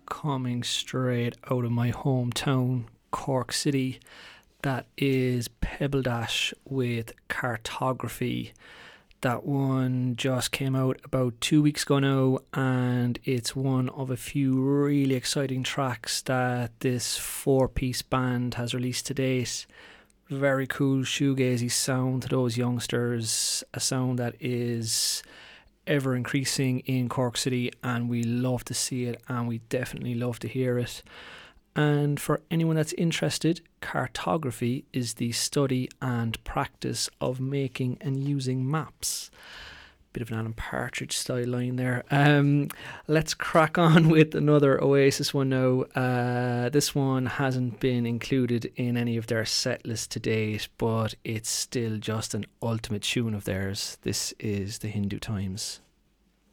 coming straight out of my hometown, Cork City. That is Pebble Dash with Cartography. That one just came out about 2 weeks ago now, and it's one of a few really exciting tracks that this four-piece band has released to date. Very cool shoegazy sound to those youngsters, a sound that is ever increasing in Cork City, and we love to see it, and we definitely love to hear it. And for anyone that's interested, cartography is the study and practice of making and using maps. Bit of an Alan Partridge style line there. Let's crack on with another Oasis one now. This one hasn't been included in any of their set lists to date, but it's still just an ultimate tune of theirs. This is the Hindu Times.